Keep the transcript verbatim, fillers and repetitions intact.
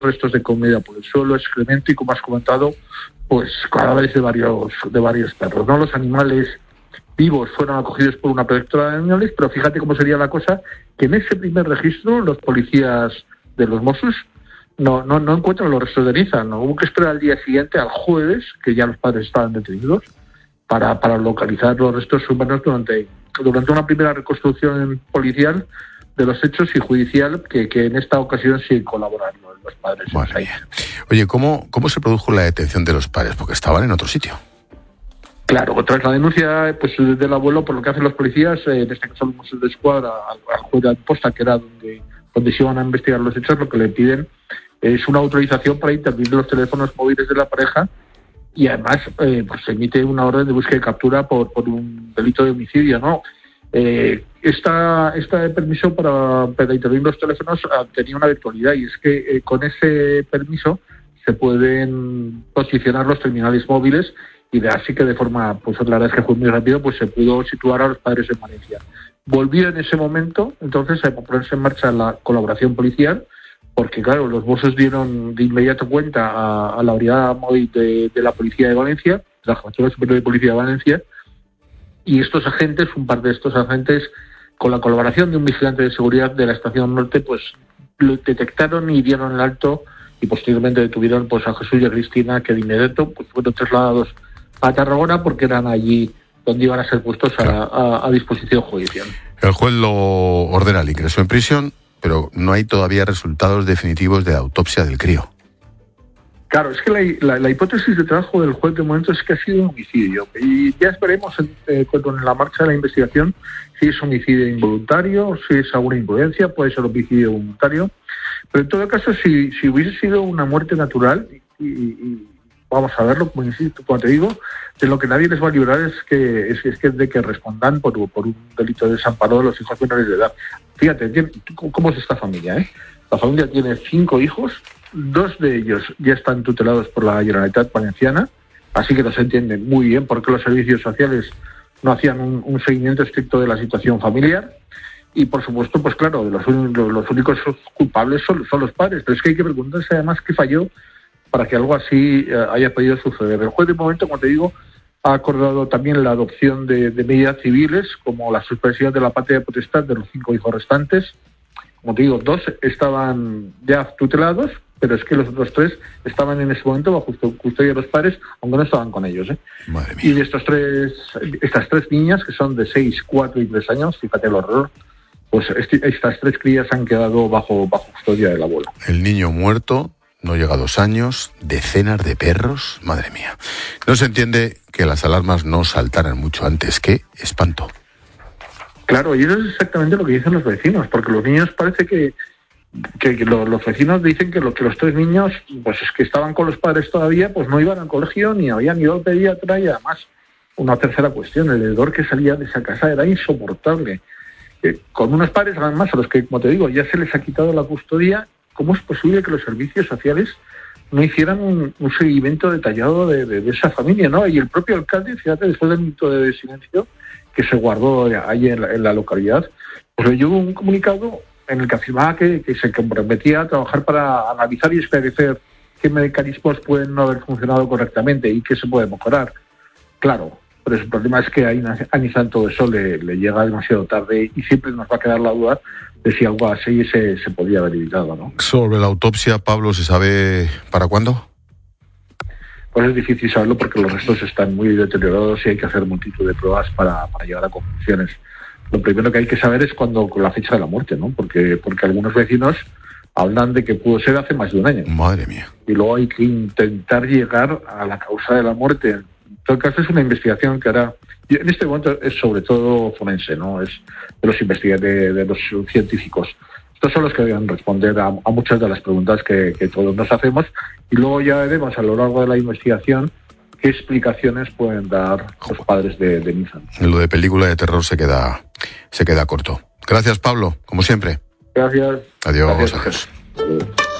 restos de comida por el suelo, excremento y, como has comentado, pues cadáveres de varios de varios perros, ¿no? Los animales vivos fueron acogidos por una protectora de animales, pero fíjate cómo sería la cosa, que en ese primer registro los policías de los Mossos no no no encuentran los restos de Niza, no hubo que esperar al día siguiente, al jueves, que ya los padres estaban detenidos, para para localizar los restos humanos durante durante una primera reconstrucción policial de los hechos y judicial que, que en esta ocasión sí colaboraron los padres. Madre mía. Oye, ¿cómo, ¿cómo se produjo la detención de los padres? Porque estaban en otro sitio. Claro, tras la denuncia pues del abuelo, por lo que hacen los policías, eh, en este caso los Mossos de Escuadra, al, al juez de Amposta, que era donde, donde se iban a investigar los hechos, lo que le piden es una autorización para intervenir los teléfonos móviles de la pareja y además eh, pues se emite una orden de búsqueda y captura por, por un delito de homicidio, ¿no? Eh, esta, este permiso para, para intervenir los teléfonos uh, tenía una virtualidad, y es que eh, con ese permiso se pueden posicionar los terminales móviles, y de así que de forma, pues la verdad es que fue muy rápido, pues se pudo situar a los padres en Valencia. Volvió en ese momento, entonces, a ponerse en marcha la colaboración policial, porque claro, los Mossos dieron de inmediato cuenta a, a la unidad móvil de, de la Policía de Valencia, de la Jefatura Superior de Policía de Valencia, y estos agentes, un par de estos agentes, con la colaboración de un vigilante de seguridad de la Estación Norte, pues lo detectaron y dieron el alto, y posteriormente detuvieron pues a Jesús y a Cristina, que de inmediato pues fueron trasladados a Tarragona porque eran allí donde iban a ser puestos a, a, a disposición judicial. El juez lo ordena el ingreso en prisión, pero no hay todavía resultados definitivos de la autopsia del crío. Claro, es que la, la, la hipótesis de trabajo del juez de momento es que ha sido un homicidio, y ya esperemos eh, con la marcha de la investigación si es homicidio involuntario, si es alguna imprudencia, puede ser homicidio voluntario, pero en todo caso si, si hubiese sido una muerte natural, y, y vamos a verlo, como insisto, como te digo, de lo que nadie les va a librar es que es, es que de que respondan por, por un delito de desamparo de los hijos menores de edad. Fíjate, ¿cómo es esta familia? ¿eh? La familia tiene cinco hijos. Dos de ellos ya están tutelados por la Generalitat Valenciana, así que no se entiende muy bien por qué los servicios sociales no hacían un, un seguimiento estricto de la situación familiar. Y, por supuesto, pues claro, los, los únicos culpables son, son los padres. Pero es que hay que preguntarse además qué falló para que algo así eh, haya podido suceder. El juez, de momento, como te digo, ha acordado también la adopción de, de medidas civiles, como la suspensión de la patria de potestad de los cinco hijos restantes. Como te digo, dos estaban ya tutelados, pero es que los otros tres estaban en ese momento bajo custodia de los padres, aunque no estaban con ellos. ¿eh? Madre mía. Y de estos tres, estas tres niñas, que son de seis, cuatro y tres años, fíjate el horror, pues este, estas tres crías han quedado bajo, bajo custodia del abuelo. El niño muerto, no llega a dos años, decenas de perros, madre mía. No se entiende que las alarmas no saltaran mucho antes. ¡Qué espanto! Claro, y eso es exactamente lo que dicen los vecinos, porque los niños parece que que, que lo, los vecinos dicen que, lo, que los tres niños, pues es que estaban con los padres todavía, pues no iban al colegio ni habían ido al pediatra, y además una tercera cuestión, el hedor que salía de esa casa era insoportable. Eh, con unos padres además a los que, como te digo, ya se les ha quitado la custodia, ¿cómo es posible que los servicios sociales no hicieran un, un seguimiento detallado de, de, de esa familia, ¿no? Y el propio alcalde, fíjate, después del minuto de silencio que se guardó ahí en la, en la localidad, pues le dio un comunicado en el que afirmaba que, que se comprometía a trabajar para analizar y esclarecer qué mecanismos pueden no haber funcionado correctamente y qué se puede mejorar. Claro, pero el problema es que a Nissan todo eso le, le llega demasiado tarde, y siempre nos va a quedar la duda de si algo así se, se podía haber evitado, ¿no? Sobre la autopsia, Pablo, ¿se sabe para cuándo? Pues es difícil saberlo porque los restos están muy deteriorados y hay que hacer multitud de pruebas para, para llegar a conclusiones. Lo primero que hay que saber es cuándo, con la fecha de la muerte, ¿no? Porque, porque algunos vecinos hablan de que pudo ser hace más de un año. Madre mía. Y luego hay que intentar llegar a la causa de la muerte. En todo caso, es una investigación que hará... En este momento es sobre todo forense, ¿no? Es de los investigadores, de los científicos. Estos son los que deben responder a, a muchas de las preguntas que, que todos nos hacemos, y luego ya veremos a lo largo de la investigación qué explicaciones pueden dar los padres de, de Nissan. Lo de película de terror se queda, se queda corto. Gracias, Pablo, como siempre. Gracias. Adiós. Gracias. Adiós.